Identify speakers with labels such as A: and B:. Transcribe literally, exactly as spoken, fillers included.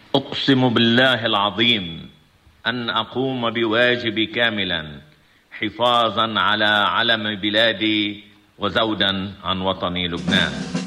A: أقسم بالله العظيم أن أقوم بواجبي كاملا حفاظا على علم بلادي وزودا عن وطني لبنان.